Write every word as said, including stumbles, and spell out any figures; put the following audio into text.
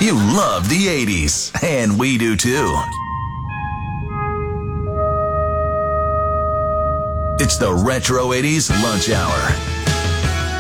You love the eighties, and we do too. It's the Retro eighties Lunch Hour.